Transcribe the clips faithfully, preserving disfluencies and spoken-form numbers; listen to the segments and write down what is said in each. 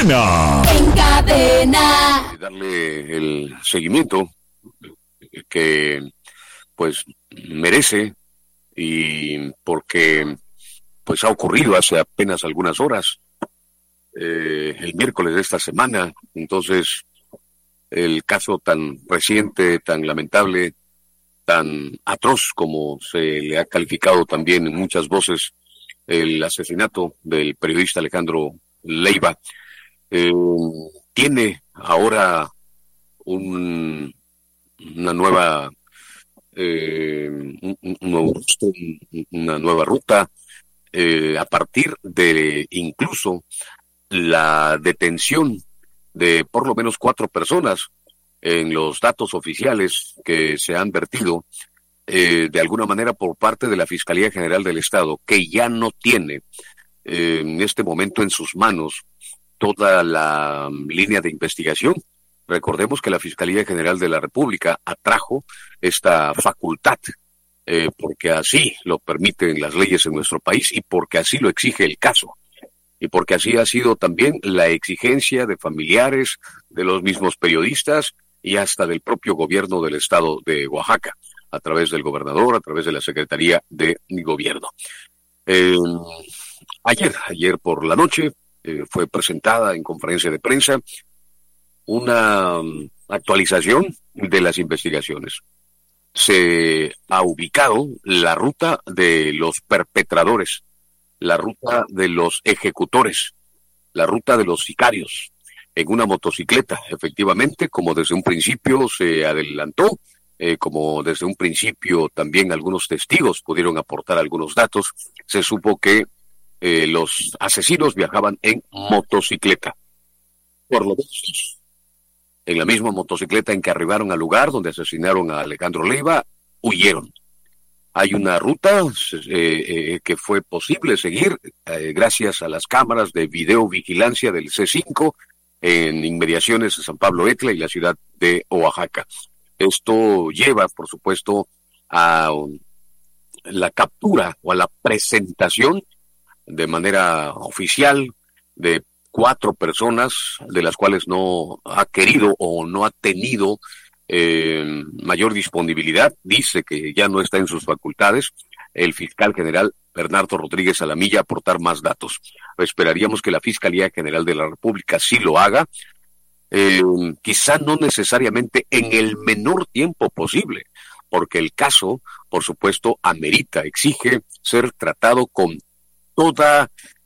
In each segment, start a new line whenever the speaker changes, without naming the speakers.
cadena.
En cadena.
Darle el seguimiento que pues merece, y porque pues ha ocurrido hace apenas algunas horas, eh, el miércoles de esta semana. Entonces, el caso tan reciente, tan lamentable, tan atroz como se le ha calificado también en muchas voces, el asesinato del periodista Alejandro Leiva, eh, tiene ahora un, una nueva eh, un, un nuevo, una nueva ruta, eh, a partir de incluso la detención de por lo menos cuatro personas en los datos oficiales que se han vertido, eh, de alguna manera por parte de la Fiscalía General del Estado, que ya no tiene eh, en este momento en sus manos toda la um, línea de investigación. Recordemos que la Fiscalía General de la República atrajo esta facultad, eh, porque así lo permiten las leyes en nuestro país y porque así lo exige el caso. Y porque así ha sido también la exigencia de familiares, de los mismos periodistas y hasta del propio gobierno del estado de Oaxaca, a través del gobernador, a través de la Secretaría de Gobierno. Eh, ayer, ayer por la noche, eh, fue presentada en conferencia de prensa una um, actualización de las investigaciones. Se ha ubicado la ruta de los perpetradores, la ruta de los ejecutores, la ruta de los sicarios, en una motocicleta, efectivamente, como desde un principio se adelantó, eh, como desde un principio también algunos testigos pudieron aportar algunos datos, se supo que eh, los asesinos viajaban en motocicleta. Por lo menos en la misma motocicleta en que arribaron al lugar donde asesinaron a Alejandro Leiva, huyeron. Hay una ruta eh, eh, que fue posible seguir eh, gracias a las cámaras de videovigilancia del C cinco en inmediaciones de San Pablo Etla y la ciudad de Oaxaca. Esto lleva, por supuesto, a um, la captura o a la presentación de manera oficial de cuatro personas, de las cuales no ha querido o no ha tenido Eh, mayor disponibilidad. Dice que ya no está en sus facultades el fiscal general Bernardo Rodríguez Alamilla aportar más datos. Esperaríamos que la Fiscalía General de la República sí lo haga, eh, quizá no necesariamente en el menor tiempo posible, porque el caso, por supuesto, amerita, exige ser tratado con toda,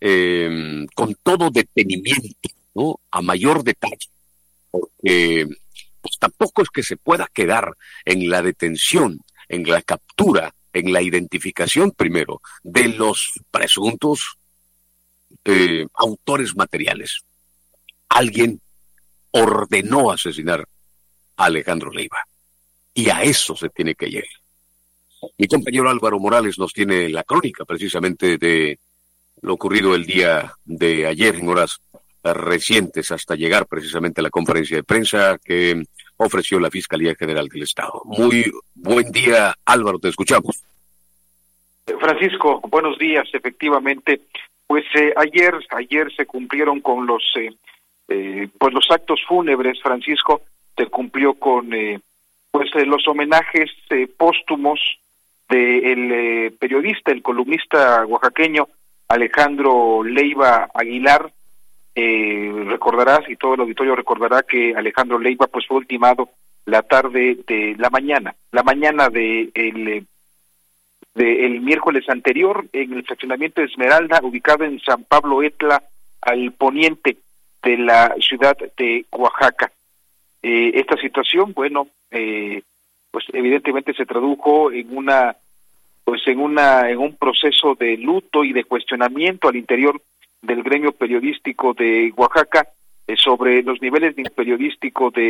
eh, con todo detenimiento, ¿no? A mayor detalle, porque pues tampoco es que se pueda quedar en la detención, en la captura, en la identificación primero de los presuntos eh, autores materiales. Alguien ordenó asesinar a Alejandro Leiva y a eso se tiene que llegar. Mi compañero Álvaro Morales nos tiene la crónica precisamente de lo ocurrido el día de ayer en horas recientes hasta llegar precisamente a la conferencia de prensa que ofreció la Fiscalía General del Estado. Muy buen día, Álvaro, te escuchamos.
Francisco, buenos días. Efectivamente, pues eh, ayer ayer se cumplieron con los eh, eh, pues los actos fúnebres. Francisco, se cumplió con eh, pues eh, los homenajes eh, póstumos del eh, periodista, el columnista oaxaqueño Alejandro Leiva Aguilar. Eh, recordarás, y todo el auditorio recordará, que Alejandro Leiva pues fue ultimado la tarde de la mañana, la mañana de el, de el miércoles anterior en el fraccionamiento de Esmeralda, ubicado en San Pablo Etla, al poniente de la ciudad de Oaxaca. Eh, esta situación, bueno, eh, pues evidentemente se tradujo en una, pues en una, en un proceso de luto y de cuestionamiento al interior del gremio periodístico de Oaxaca, eh, sobre los niveles de periodístico de